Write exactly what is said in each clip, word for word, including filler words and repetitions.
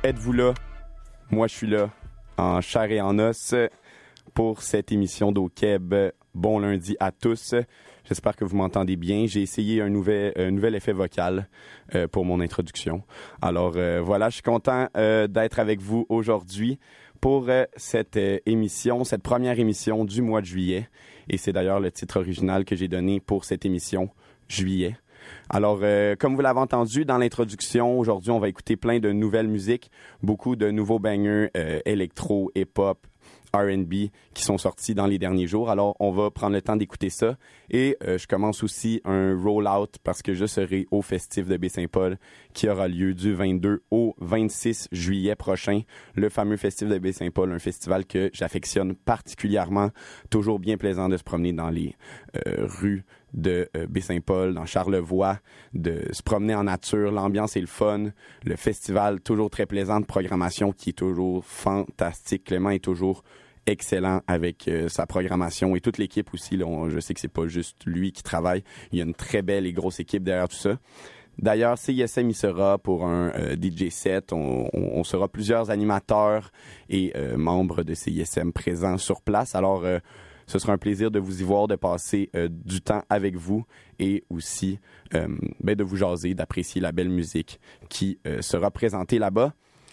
Êtes-vous là? Moi, je suis là, en chair et en os, pour cette émission d'O-Keb. Bon lundi à tous. J'espère que vous m'entendez bien. J'ai essayé un nouvel, un nouvel effet vocal euh, pour mon introduction. Alors euh, voilà, je suis content euh, d'être avec vous aujourd'hui pour euh, cette euh, émission, cette première émission du mois de juillet. Et c'est d'ailleurs le titre original que j'ai donné pour cette émission, Juillet. Alors, euh, comme vous l'avez entendu dans l'introduction, aujourd'hui, on va écouter plein de nouvelles musiques, beaucoup de nouveaux bangers euh, électro, hip-hop, R and B qui sont sortis dans les derniers jours. Alors, on va prendre le temps d'écouter ça. Et euh, je commence aussi un roll-out parce que je serai au Festif de Baie-Saint-Paul qui aura lieu du vingt-deux au vingt-six juillet prochain. Le fameux Festif de Baie-Saint-Paul, un festival que j'affectionne particulièrement. Toujours bien plaisant de se promener dans les euh, rues de euh, Baie-Saint-Paul, dans Charlevoix, de se promener en nature. L'ambiance est le fun. Le festival, toujours très plaisant, de programmation qui est toujours fantastique. Clément est toujours excellent avec euh, sa programmation et toute l'équipe aussi. Là, on, je sais que c'est pas juste lui qui travaille. Il y a une très belle et grosse équipe derrière tout ça. D'ailleurs, C I S M y sera pour un euh, D J set. On, on, on sera plusieurs animateurs et euh, membres de C I S M présents sur place. Alors, euh, ce sera un plaisir de vous y voir, de passer euh, du temps avec vous et aussi euh, ben, de vous jaser, d'apprécier la belle musique qui euh, sera présentée là-bas.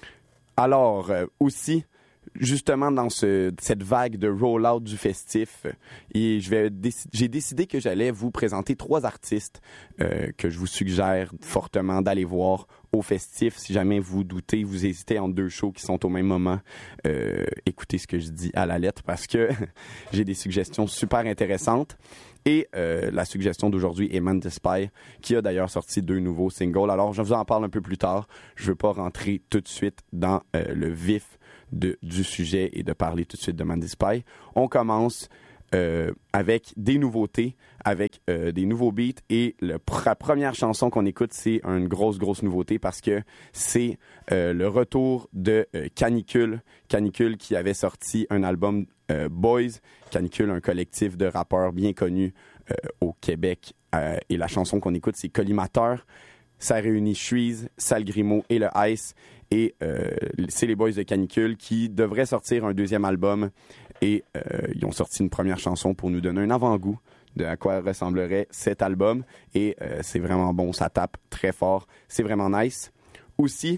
Alors, euh, aussi, justement dans ce, cette vague de roll-out du festif, et je vais déc- j'ai décidé que j'allais vous présenter trois artistes euh, que je vous suggère fortement d'aller voir au festif. Si jamais vous doutez, vous hésitez entre deux shows qui sont au même moment, euh, écoutez ce que je dis à la lettre parce que j'ai des suggestions super intéressantes. Et euh, la suggestion d'aujourd'hui est Man the Spy, qui a d'ailleurs sorti deux nouveaux singles. Alors, je vous en parle un peu plus tard. Je veux pas rentrer tout de suite dans euh, le vif de, du sujet et de parler tout de suite de Man the Spy. On commence euh, avec des nouveautés, avec euh, des nouveaux beats. Et le, la première chanson qu'on écoute, c'est une grosse, grosse nouveauté parce que c'est euh, le retour de euh, Canicule. Canicule qui avait sorti un album euh, Boys. Canicule, un collectif de rappeurs bien connus euh, au Québec. Euh, et la chanson qu'on écoute, c'est Collimateur. Ça réunit Shreeze, Sal Grimaud et le Ice. Et euh, c'est les Boys de Canicule qui devraient sortir un deuxième album. Et euh, ils ont sorti une première chanson pour nous donner un avant-goût de à quoi ressemblerait cet album. Et euh, c'est vraiment bon, ça tape très fort. C'est vraiment nice. Aussi,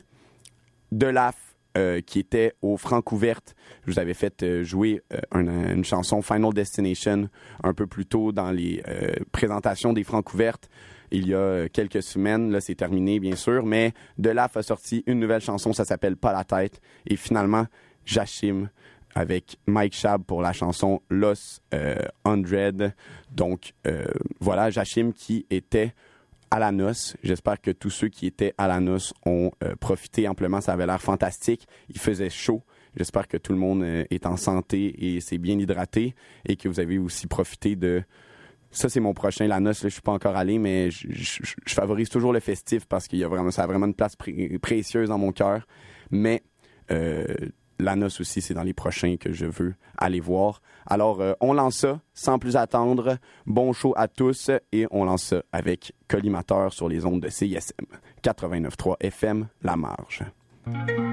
Delaf, Euh, qui était au Francouverte. Je vous avais fait euh, jouer euh, un, une chanson Final Destination un peu plus tôt dans les euh, présentations des Francouvertes il y a euh, quelques semaines. Là, c'est terminé, bien sûr, mais Delaf a sorti une nouvelle chanson, ça s'appelle Pas la tête. Et finalement, Jachim avec Mike Chab pour la chanson Los euh, Hundred. Donc, euh, voilà, Jachim qui était à la noce. J'espère que tous ceux qui étaient à la noce ont euh, profité amplement. Ça avait l'air fantastique. Il faisait chaud. J'espère que tout le monde euh, est en santé et s'est bien hydraté et que vous avez aussi profité de... Ça, c'est mon prochain, la noce. Là, je suis pas encore allé, mais je, je, je favorise toujours le festif parce qu'il y a vraiment, ça a vraiment une place pré- précieuse dans mon cœur. Mais euh, la noce aussi, c'est dans les prochains que je veux aller voir. Alors, euh, on lance ça sans plus attendre. Bon show à tous et on lance ça avec Collimateur sur les ondes de C I S M quatre-vingt-neuf point trois F M, La Marge.